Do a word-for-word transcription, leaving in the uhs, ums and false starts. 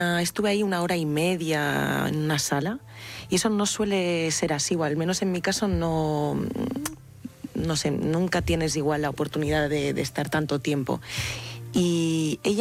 Estuve ahí una hora y media en una sala y eso no suele ser así, o al menos en mi caso no, no sé, nunca tienes igual la oportunidad de, de estar tanto tiempo. Y ella